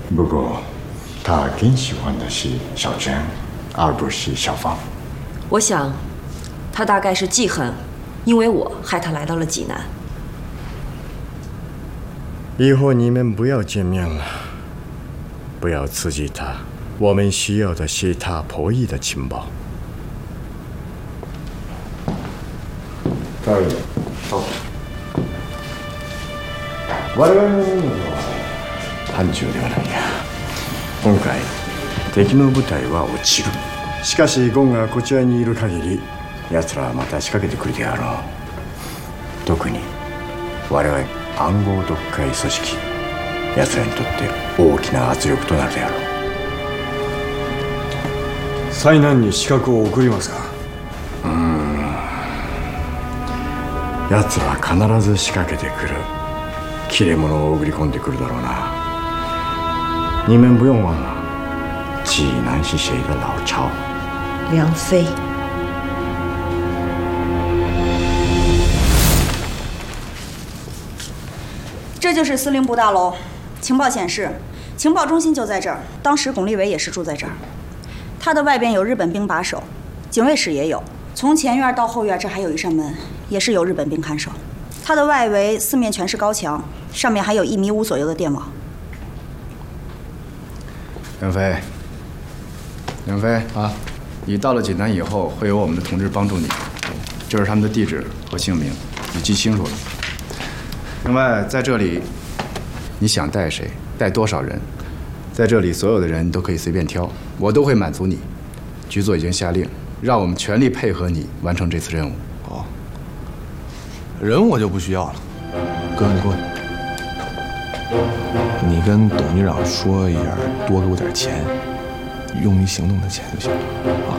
不过，他更喜欢的是小珍，而不是小芳。 我想，他大概是记恨，因为我害他来到了济南。 以后你们不要见面了，不要刺激他。我们需要的是他破译的情报。可以。好。我々の任務は繁重ではないが、今回敵の部隊は落ちる。しかしゴンがこちらにいる限り、奴らはまた仕掛けてくるであろう。特に我々暗号読解組織、奴らにとって大きな圧力となるであろう。 災難に刺客を送りますか？ 奴らは必ず仕掛けてくる。切れ者を送り込んでくるだろうな。你们不用忘了，济南是谁的老巢？ 梁飞。 这就是司令部大楼，情报显示，情报中心就在这儿。当时巩立伟也是住在这儿。他的外边有日本兵把守，警卫室也有。从前院到后院，这还有一扇门，也是有日本兵看守。它的外围四面全是高墙，上面还有1.5米左右的电网。 梁飞啊，你到了济南以后，会有我们的同志帮助你，这是他们的地址和姓名，你记清楚了。另外，在这里，你想带谁，带多少人，在这里所有的人都可以随便挑，我都会满足你。局座已经下令，让我们全力配合你完成这次任务。 哦，人我就不需要了。哥，你过来，你跟董局长说一下，多给我点钱，用于行动的钱就行了啊。